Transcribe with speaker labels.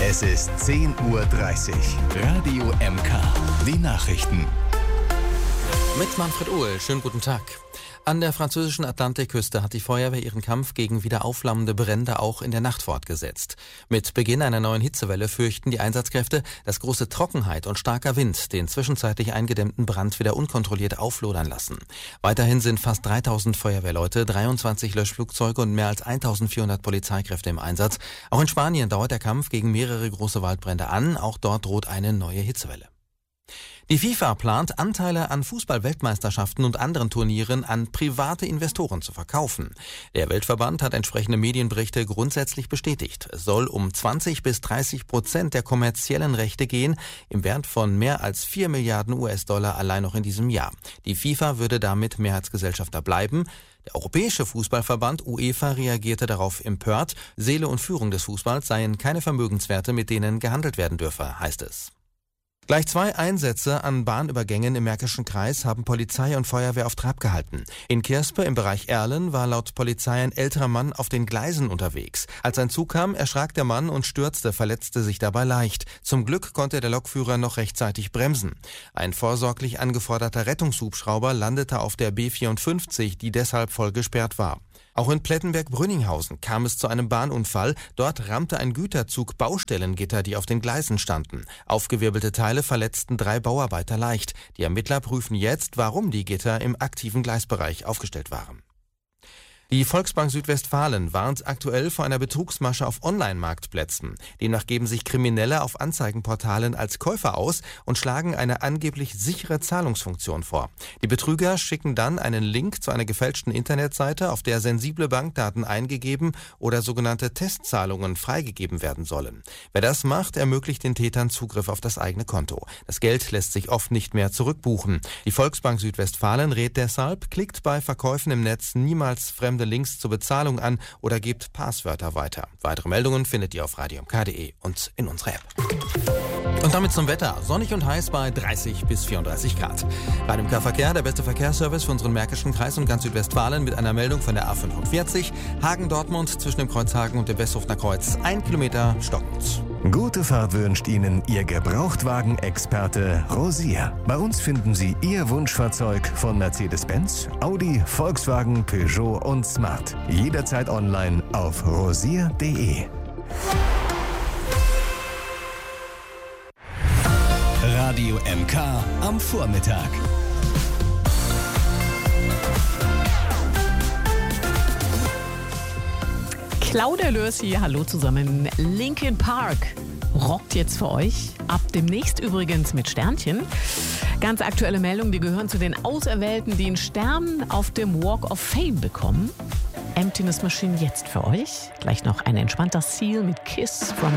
Speaker 1: Es ist 10:30 Uhr. Radio MK. Die Nachrichten.
Speaker 2: Mit Manfred Uhl. Schönen guten Tag. An der französischen Atlantikküste hat die Feuerwehr ihren Kampf gegen wieder aufflammende Brände auch in der Nacht fortgesetzt. Mit Beginn einer neuen Hitzewelle fürchten die Einsatzkräfte, dass große Trockenheit und starker Wind den zwischenzeitlich eingedämmten Brand wieder unkontrolliert auflodern lassen. Weiterhin sind fast 3000 Feuerwehrleute, 23 Löschflugzeuge und mehr als 1400 Polizeikräfte im Einsatz. Auch in Spanien dauert der Kampf gegen mehrere große Waldbrände an. Auch dort droht eine neue Hitzewelle. Die FIFA plant, Anteile an Fußball-Weltmeisterschaften und anderen Turnieren an private Investoren zu verkaufen. Der Weltverband hat entsprechende Medienberichte grundsätzlich bestätigt. Es soll um 20-30% der kommerziellen Rechte gehen, im Wert von mehr als 4 Milliarden US-Dollar allein noch in diesem Jahr. Die FIFA würde damit Mehrheitsgesellschafter bleiben. Der Europäische Fußballverband UEFA reagierte darauf empört. Seele und Führung des Fußballs seien keine Vermögenswerte, mit denen gehandelt werden dürfe, heißt es. Gleich 2 Einsätze an Bahnübergängen im Märkischen Kreis haben Polizei und Feuerwehr auf Trab gehalten. In Kirspe im Bereich Erlen war laut Polizei ein älterer Mann auf den Gleisen unterwegs. Als ein Zug kam, erschrak der Mann und stürzte, verletzte sich dabei leicht. Zum Glück konnte der Lokführer noch rechtzeitig bremsen. Ein vorsorglich angeforderter Rettungshubschrauber landete auf der B54, die deshalb voll gesperrt war. Auch in Plettenberg-Brünninghausen kam es zu einem Bahnunfall. Dort rammte ein Güterzug Baustellengitter, die auf den Gleisen standen. Aufgewirbelte Teile verletzten 3 Bauarbeiter leicht. Die Ermittler prüfen jetzt, warum die Gitter im aktiven Gleisbereich aufgestellt waren. Die Volksbank Südwestfalen warnt aktuell vor einer Betrugsmasche auf Online-Marktplätzen. Demnach geben sich Kriminelle auf Anzeigenportalen als Käufer aus und schlagen eine angeblich sichere Zahlungsfunktion vor. Die Betrüger schicken dann einen Link zu einer gefälschten Internetseite, auf der sensible Bankdaten eingegeben oder sogenannte Testzahlungen freigegeben werden sollen. Wer das macht, ermöglicht den Tätern Zugriff auf das eigene Konto. Das Geld lässt sich oft nicht mehr zurückbuchen. Die Volksbank Südwestfalen rät deshalb, klickt bei Verkäufen im Netz niemals fremde Links zur Bezahlung an oder gebt Passwörter weiter. Weitere Meldungen findet ihr auf radiomk.de und in unserer App. Und damit zum Wetter. Sonnig und heiß bei 30 bis 34 Grad. RadioMK-Verkehr, der beste Verkehrsservice für unseren Märkischen Kreis und ganz Südwestfalen mit einer Meldung von der A45. Hagen-Dortmund zwischen dem Kreuz Hagen und dem Westhofener Kreuz 1 Kilometer stockend.
Speaker 1: Gute Fahrt wünscht Ihnen Ihr Gebrauchtwagen-Experte Rosier. Bei uns finden Sie Ihr Wunschfahrzeug von Mercedes-Benz, Audi, Volkswagen, Peugeot und Smart. Jederzeit online auf rosier.de. Radio MK am Vormittag.
Speaker 3: Claudia Lörs hier, hallo zusammen. Linkin Park rockt jetzt für euch. Ab demnächst übrigens mit Sternchen. Ganz aktuelle Meldung, die gehören zu den Auserwählten, die einen Stern auf dem Walk of Fame bekommen. Emptiness Machine jetzt für euch. Gleich noch ein entspannter Seal mit Kiss from